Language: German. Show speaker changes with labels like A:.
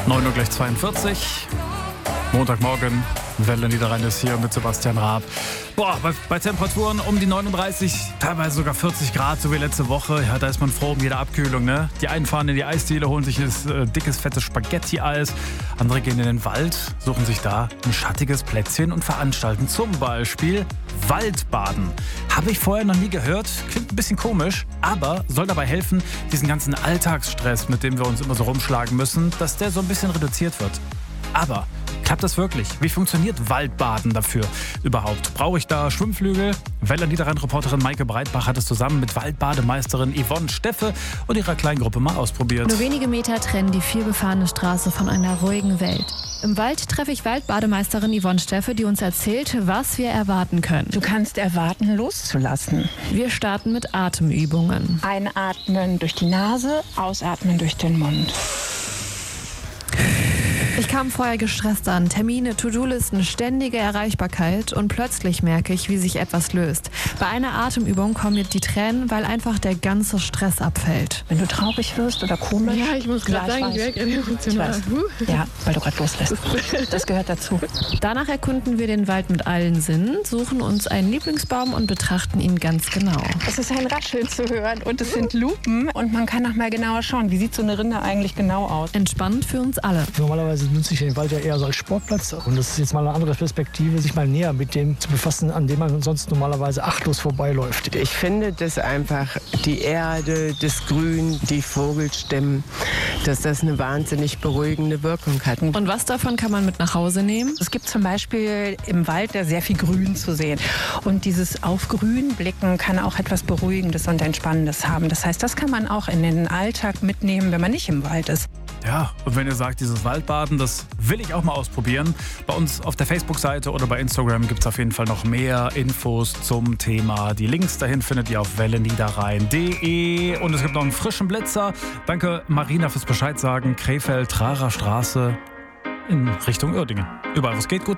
A: 9 Uhr gleich 42. Montagmorgen. Welle Niederrhein ist hier mit Sebastian Raab. Bei Temperaturen um die 39, teilweise sogar 40 Grad, so wie letzte Woche. Ja, da ist man froh um jede Abkühlung, ne? Die einen fahren in die Eisdiele, holen sich ein dickes, fettes Spaghetti-Eis. Andere gehen in den Wald, suchen sich da ein schattiges Plätzchen und veranstalten zum Beispiel Waldbaden. Habe ich vorher noch nie gehört, klingt ein bisschen komisch, aber soll dabei helfen, diesen ganzen Alltagsstress, mit dem wir uns immer so rumschlagen müssen, dass der so ein bisschen reduziert wird. Aber klappt das wirklich? Wie funktioniert Waldbaden dafür überhaupt? Brauche ich da Schwimmflügel? Welle Niederrhein-Reporterin Maike Breitbach hat es zusammen mit Waldbademeisterin Yvonne Steffe und ihrer Kleingruppe mal ausprobiert.
B: Nur wenige Meter trennen die vielbefahrene Straße von einer ruhigen Welt. Im Wald treffe ich Waldbademeisterin Yvonne Steffe, die uns erzählt, was wir erwarten können.
C: Du kannst erwarten, loszulassen.
B: Wir starten mit Atemübungen.
C: Einatmen durch die Nase, ausatmen durch den Mund.
B: Ich kam vorher gestresst an. Termine, To-Do-Listen, ständige Erreichbarkeit und plötzlich merke ich, wie sich etwas löst. Bei einer Atemübung kommen mir die Tränen, weil einfach der ganze Stress abfällt.
C: Wenn du traurig wirst oder komisch.
B: Ja, ich muss gerade sagen, ich werde emotional.
C: Ja, weil du gerade loslässt. Das gehört dazu.
B: Danach erkunden wir den Wald mit allen Sinnen, suchen uns einen Lieblingsbaum und betrachten ihn ganz genau.
C: Es ist ein Rascheln zu hören und es sind Lupen und man kann noch mal genauer schauen, wie sieht so eine Rinde eigentlich genau aus.
B: Entspannend für uns alle.
D: Normalerweise nutze ich den Wald ja eher so als Sportplatz. Und das ist jetzt mal eine andere Perspektive, sich mal näher mit dem zu befassen, an dem man sonst normalerweise achtlos vorbeiläuft.
E: Ich finde, dass einfach die Erde, das Grün, die Vogelstimmen, dass das eine wahnsinnig beruhigende Wirkung hat.
B: Und was davon kann man mit nach Hause nehmen?
C: Es gibt zum Beispiel im Wald sehr viel Grün zu sehen. Und dieses auf Grün blicken kann auch etwas Beruhigendes und Entspannendes haben. Das heißt, das kann man auch in den Alltag mitnehmen, wenn man nicht im Wald ist.
A: Ja, und wenn ihr sagt, dieses Waldbaden, das will ich auch mal ausprobieren. Bei uns auf der Facebook-Seite oder bei Instagram gibt es auf jeden Fall noch mehr Infos zum Thema. Die Links dahin findet ihr auf welleniederrhein.de. Und es gibt noch einen frischen Blitzer. Danke Marina fürs Bescheid sagen. Krefeld, Trarer Straße in Richtung Uerdingen. Überall, wo es geht, gut.